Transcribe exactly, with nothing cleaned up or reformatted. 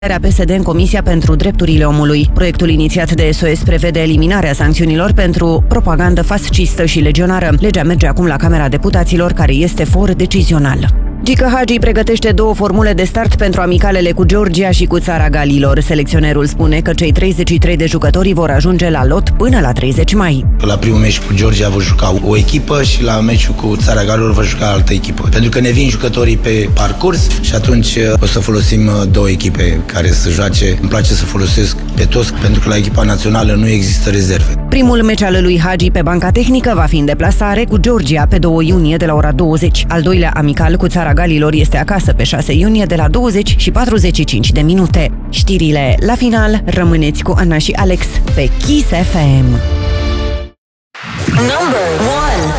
P S D în Comisia pentru Drepturile Omului. Proiectul inițiat de S O S prevede eliminarea sancțiunilor pentru propagandă fascistă și legionară. Legea merge acum la Camera Deputaților, care este for decizional. Gică Hagi pregătește două formule de start pentru amicalele cu Georgia și cu Țara Galilor. Selecționerul spune că cei treizeci și trei de jucători vor ajunge la lot până la treizeci mai. La primul meci cu Georgia vor juca o echipă și la meciul cu Țara Galilor vor juca altă echipă. Pentru că ne vin jucătorii pe parcurs și atunci o să folosim două echipe care să joace. Îmi place să folosesc pe toți, pentru că la echipa națională nu există rezerve. Primul meci al lui Hagi pe banca tehnică va fi în deplasare cu Georgia pe doi iunie de la ora douăzeci. Al doilea amical cu Țara Galilor este acasă pe șase iunie de la douăzeci și patruzeci și cinci de minute. Știrile la final, rămâneți cu Ana și Alex pe Kiss F M. Number one.